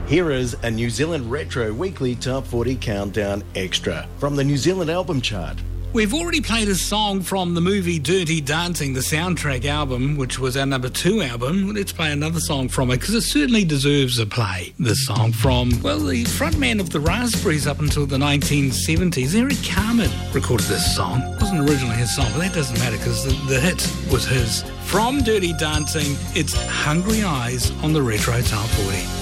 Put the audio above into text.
Here is a New Zealand Retro Weekly Top 40 Countdown Extra from the New Zealand Album Chart. We've already played a song from the movie Dirty Dancing, the soundtrack album, which was our number 2 album. Let's play another song from it, because it certainly deserves a play. This song from, well, the frontman of the Raspberries up until the 1970s, Eric Carmen, recorded this song. It wasn't originally his song, but that doesn't matter, because the hit was his. From Dirty Dancing, it's Hungry Eyes on the Retro Top 40.